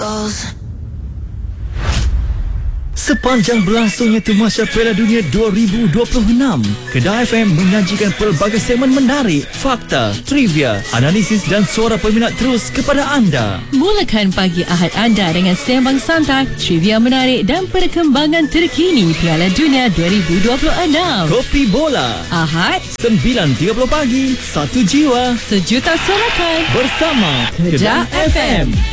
goes. Sepanjang berlangsungnya Tamasya Piala Dunia 2026, Kedah FM menyajikan pelbagai segmen menarik, fakta, trivia, analisis dan suara peminat terus kepada anda. Mulakan pagi Ahad anda dengan sembang santai, trivia menarik dan perkembangan terkini Piala Dunia 2026. Kopi Bola Ahad 9.30 pagi, satu jiwa, sejuta sorakan bersama Kedah FM.